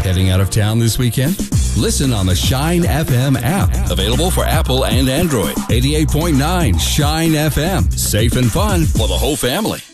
Heading out of town this weekend? Listen on the Shine FM app. Available for Apple and Android. 88.9 Shine FM. Safe and fun for the whole family.